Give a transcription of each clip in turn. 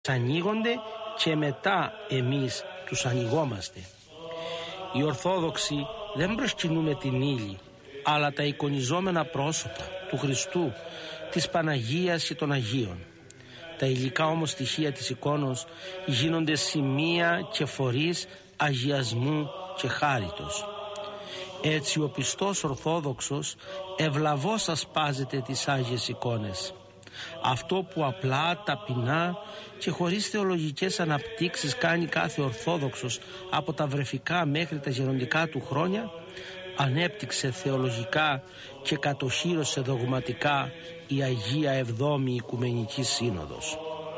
ανοίγονται και μετά εμείς τους ανοιγόμαστε. Οι Ορθόδοξοι δεν προσκυνούμε την ύλη, αλλά τα εικονιζόμενα πρόσωπα του Χριστού, της Παναγίας και των Αγίων. Τα υλικά όμως στοιχεία της εικόνος γίνονται σημεία και φορείς αγιασμού και χάριτος. Έτσι ο πιστός Ορθόδοξος ευλαβώς ασπάζεται τις Άγιες εικόνες. Αυτό που απλά, ταπεινά και χωρίς θεολογικές αναπτύξεις κάνει κάθε Ορθόδοξος από τα βρεφικά μέχρι τα γεροντικά του χρόνια, ανέπτυξε θεολογικά και κατοχύρωσε δογματικά η Αγία Εβδόμη Οικουμενική Σύνοδος.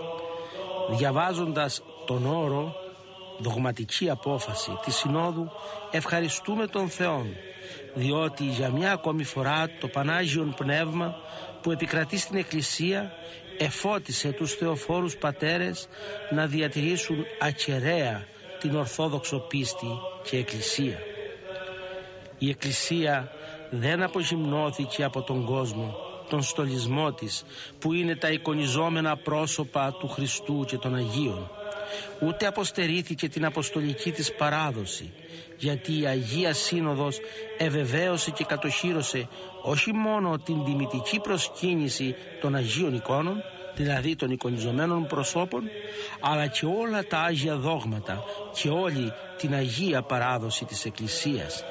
Διαβάζοντας τον όρο «δογματική απόφαση» της Συνόδου, ευχαριστούμε τον Θεό, διότι για μια ακόμη φορά το Πανάγιον Πνεύμα που επικρατεί στην Εκκλησία εφώτισε τους θεοφόρους πατέρες να διατηρήσουν ακεραία την Ορθόδοξο πίστη και Εκκλησία. Η Εκκλησία δεν απογυμνώθηκε από τον κόσμο, τον στολισμό της που είναι τα εικονιζόμενα πρόσωπα του Χριστού και των Αγίων, ούτε αποστερήθηκε την αποστολική της παράδοση, γιατί η Αγία Σύνοδος ευεβαίωσε και κατοχύρωσε όχι μόνο την τιμητική προσκύνηση των Αγίων εικόνων, δηλαδή των εικονιζομένων προσώπων, αλλά και όλα τα Άγια δόγματα και όλη την Αγία παράδοση της Εκκλησίας.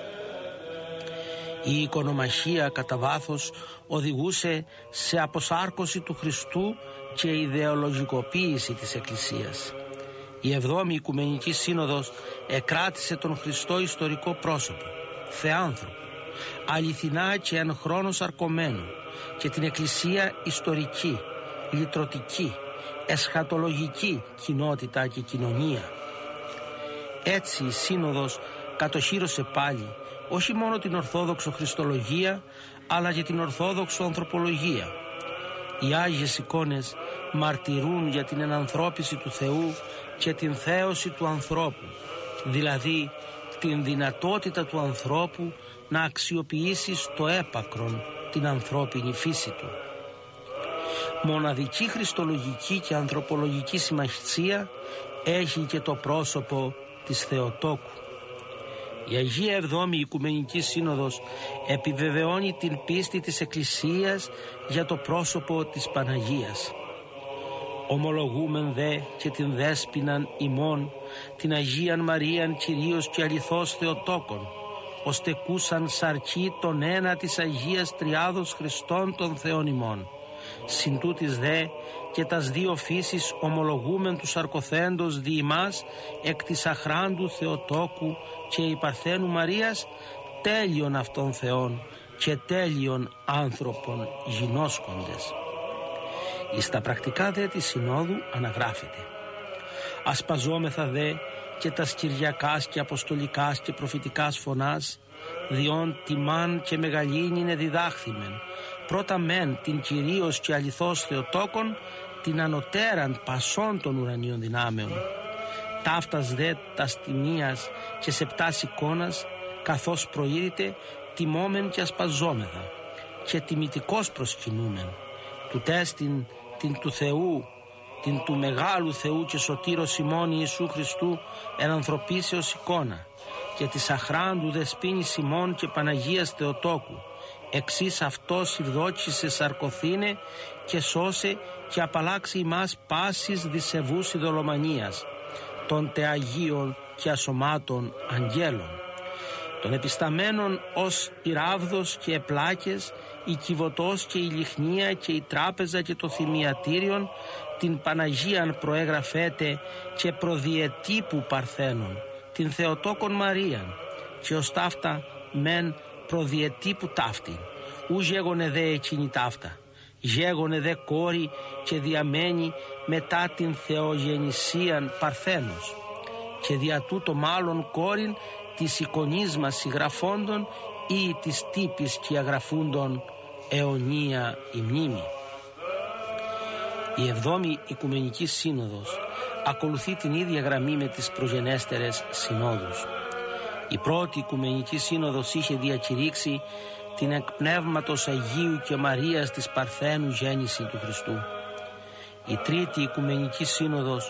Η εικονομαχία κατά βάθος οδηγούσε σε αποσάρκωση του Χριστού και ιδεολογικοποίηση της Εκκλησίας. Η Εβδόμη Οικουμενική Σύνοδος εκράτησε τον Χριστό ιστορικό πρόσωπο, θεάνθρωπο, αληθινά και εν χρόνο σαρκωμένο, και την Εκκλησία ιστορική, λυτρωτική, εσχατολογική κοινότητα και κοινωνία. Έτσι η Σύνοδος κατοχύρωσε πάλι όχι μόνο την Ορθόδοξο Χριστολογία, αλλά και την Ορθόδοξο Ανθρωπολογία. Οι Άγιες εικόνες μαρτυρούν για την ενανθρώπιση του Θεού και την θέωση του ανθρώπου, δηλαδή την δυνατότητα του ανθρώπου να αξιοποιήσει στο έπακρον την ανθρώπινη φύση του. Μοναδική χριστολογική και ανθρωπολογική σημασία έχει και το πρόσωπο της Θεοτόκου. Η Αγία Εβδόμη Οικουμενική Σύνοδος επιβεβαιώνει την πίστη της Εκκλησίας για το πρόσωπο της Παναγίας. Ομολογούμεν δε και την δέσποιναν ημών, την Αγίαν Μαρίαν Κυρίως και αληθώς Θεοτόκον, ώστε κούσαν σαρκή τον ένα της Αγίας Τριάδος Χριστών των Θεών ημών. Συν τούτης δε και τας δύο φύσεις ομολογούμεν του σαρκοθέντος δι' ημάς εκ της αχράντου Θεοτόκου και η Παρθένου Μαρίας, τέλειον αυτών Θεών και τέλειον άνθρωπον γινώσκοντες. Εις τα πρακτικά δε της Συνόδου αναγράφεται: ασπαζόμεθα δε και τας Κυριακάς και Αποστολικάς και Προφητικάς φωνάς, διόν τιμάν και μεγαλύνην διδάχθημεν, πρώτα μεν την Κυρίως και αληθώς Θεοτόκον, την ανωτέραν πασών των ουρανίων δυνάμεων. Ταύτας δε τας τιμίας και σεπτάς εικόνας, καθώς προήρητε, τιμόμεν και ασπαζόμεθα και τιμητικός προσκυνούμεν. Τούτεστην την του Θεού, την του Μεγάλου Θεού και Σωτήρος ημών Ιησού Χριστού εν ανθρωπίσεως εικόνα, και της αχράντου δεσποίνης ημών και Παναγίας Θεοτόκου, εξής αυτός ευδόκησε σαρκωθήνε και σώσε και απαλλάξει ημάς πάσης δισεβούς ειδωλομανίας, των τεαγίων και ασωμάτων αγγέλων, των επισταμένων ως η ράβδος και επλάκες, η κυβωτός και η λιχνία και η τράπεζα και το θυμιατήριον, την Παναγίαν προέγραφέτε και προδιετύπου Παρθένων, την Θεοτόκον Μαρίαν, και ως ταύτα μεν προδιετύπου ταύτη, ου γέγονε δε εκείνη ταύτα, γέγονε δε κόρη και διαμένη μετά την Θεογεννησίαν Παρθένος, και δια τούτο μάλλον κόρην της εικονής μας συγγραφόντων ή της τύπης και αγραφούντων αιωνία η μνήμη. Η Εβδόμη Οικουμενική Σύνοδος ακολουθεί την ίδια γραμμή με τις προγενέστερες συνόδους. Η πρώτη Οικουμενική Σύνοδος είχε διακηρύξει την εκ πνεύματος Αγίου και Μαρίας της Παρθένου γέννηση του Χριστού. Η Τρίτη Οικουμενική Σύνοδος